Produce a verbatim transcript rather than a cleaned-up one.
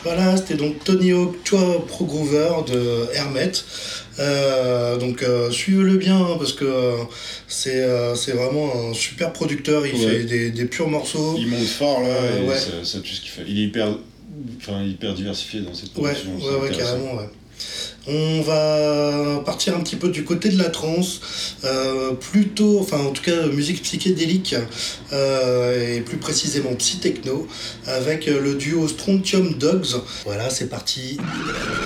Voilà, c'était donc Tony Hawk Tour Pro Groover de Hermet. Euh, donc euh, suivez-le bien hein, parce que euh, c'est, euh, c'est vraiment un super producteur, il ouais. fait des, des purs morceaux. Il monte fort là, euh, et ouais. ça, ça tue ce qu'il fait. Il est hyper, enfin, hyper diversifié dans cette production. Ouais, ouais, ouais carrément, ouais. On va partir un petit peu du côté de la trance, euh, plutôt, enfin en tout cas musique psychédélique euh, et plus précisément psy-techno avec le duo Strontium Dogs. Voilà, c'est parti.